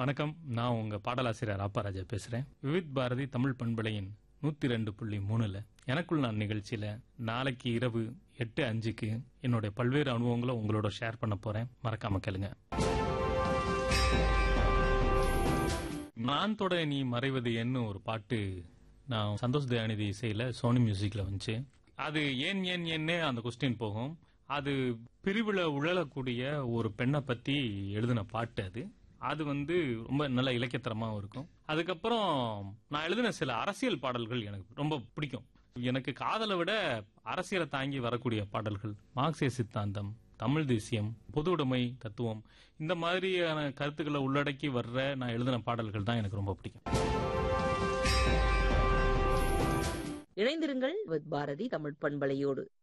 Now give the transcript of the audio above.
வணக்கம். நான் உங்க பாடலாசிரியர் ராப்பராஜா பேசுறேன். விவித் பாரதி தமிழ் பண்பலையின் 102.3 எனக்குள் நான் நிகழ்ச்சியில நாளைக்கு இரவு 8:05 என்னுடைய பல்வேறு அனுபவங்களை உங்களோட ஷேர் பண்ண போறேன். மறக்காம கேளுங்க. நான் தொட நீ மறைவது என்ன ஒரு பாட்டு நான் சந்தோஷ் தயாநிதி இசையில சோனி மியூசிக்ல வந்துச்சு. அது ஏன்னு அந்த கொஸ்டின் போகும். அது பிரிவுல உழலக்கூடிய ஒரு பெண்ணை பத்தி எழுதின பாட்டு. அது ரொம்ப நல்ல இலக்கியத்தரமாவும் இருக்கும். அதுக்கப்புறம் நான் எழுதின சில அரசியல் பாடல்கள் எனக்கு ரொம்ப பிடிக்கும். எனக்கு காதலை விட அரசியலை தாங்கி வரக்கூடிய பாடல்கள், மார்க்சிய சித்தாந்தம், தமிழ் தேசியம், பொது உடைமை தத்துவம், இந்த மாதிரியான கருத்துக்களை உள்ளடக்கி வர்ற நான் எழுதின பாடல்கள் தான் எனக்கு ரொம்ப பிடிக்கும். இணைந்திருங்கள் வித் பாரதி தமிழ் பண்பலையோடு.